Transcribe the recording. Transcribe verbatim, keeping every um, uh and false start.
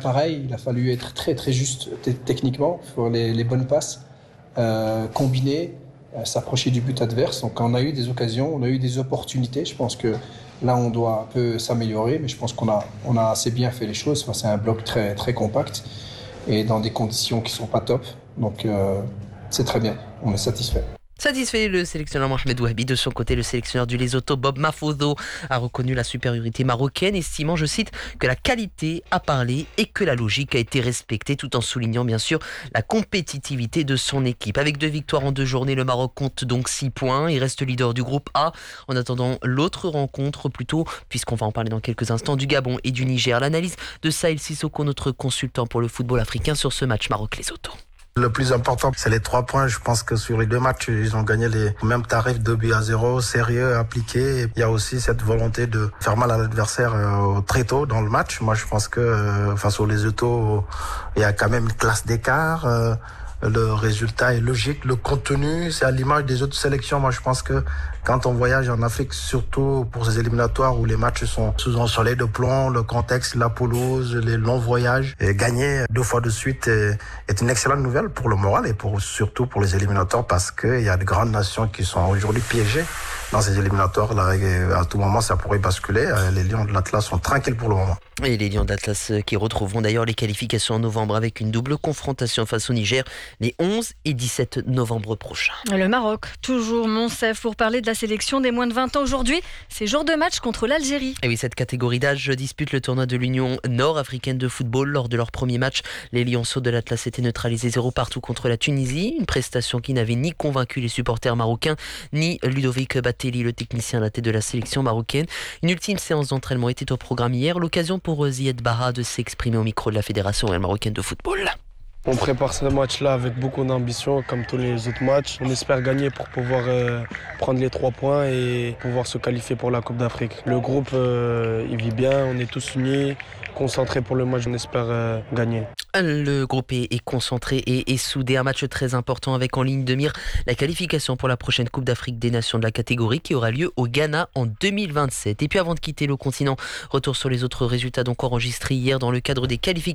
pareil, il a fallu être très très juste t- techniquement, faire les, les bonnes passes, euh, combiner, euh, s'approcher du but adverse. Donc on a eu des occasions, on a eu des opportunités. Je pense que là on doit un peu s'améliorer, mais je pense qu'on a, on a assez bien fait les choses. Enfin, c'est un bloc très, très compact et dans des conditions qui sont pas top. Donc euh, c'est très bien, on est satisfait. Satisfait, le sélectionneur Mohamed Ouahabi. De son côté, le sélectionneur du Lesotho, Bob Mafouzo, a reconnu la supériorité marocaine, estimant, je cite, que la qualité a parlé et que la logique a été respectée, tout en soulignant bien sûr la compétitivité de son équipe. Avec deux victoires en deux journées, le Maroc compte donc six points. Il reste leader du groupe A. En attendant l'autre rencontre, plutôt, puisqu'on va en parler dans quelques instants, du Gabon et du Niger. L'analyse de Saïl Sissoko, notre consultant pour le football africain, sur ce match Maroc-Lesotho. Le plus important, c'est les trois points. Je pense que sur les deux matchs, ils ont gagné les mêmes tarifs, deux buts à zéro, sérieux, appliqué. Il y a aussi cette volonté de faire mal à l'adversaire euh, très tôt dans le match. Moi, je pense que euh, face aux Lesotho, il y a quand même une classe d'écart. Euh, le résultat est logique. Le contenu, c'est à l'image des autres sélections. Moi, je pense que quand on voyage en Afrique, surtout pour ces éliminatoires où les matchs sont sous un soleil de plomb, le contexte, la pelouse, les longs voyages, et gagner deux fois de suite est, est une excellente nouvelle pour le moral et pour, surtout pour les éliminatoires parce qu'il y a de grandes nations qui sont aujourd'hui piégées dans ces éliminatoires-là. Et à tout moment, ça pourrait basculer. Les Lions de l'Atlas sont tranquilles pour le moment. Et les Lions d'Atlas qui retrouveront d'ailleurs les qualifications en novembre avec une double confrontation face au Niger les onze et dix-sept novembre prochains. Le Maroc, toujours Monsef pour parler de la sélection des moins de vingt ans aujourd'hui. C'est jour de match contre l'Algérie. Et oui, cette catégorie d'âge dispute le tournoi de l'Union nord-africaine de football. Lors de leur premier match, les Lionceaux de l'Atlas étaient neutralisés zéro partout contre la Tunisie. Une prestation qui n'avait ni convaincu les supporters marocains, ni Ludovic Batelli, le technicien à la tête de la sélection marocaine. Une ultime séance d'entraînement était au programme hier. L'occasion pour Zied Barra de s'exprimer au micro de la Fédération marocaine de football. On prépare ce match-là avec beaucoup d'ambition, comme tous les autres matchs. On espère gagner pour pouvoir euh, prendre les trois points et pouvoir se qualifier pour la Coupe d'Afrique. Le groupe, euh, il vit bien, on est tous unis, concentrés pour le match, on espère euh, gagner. Le groupe est concentré et est soudé. Un match très important avec en ligne de mire la qualification pour la prochaine Coupe d'Afrique des Nations de la catégorie qui aura lieu au Ghana en deux mille vingt-sept. Et puis avant de quitter le continent, retour sur les autres résultats donc enregistrés hier dans le cadre des qualifications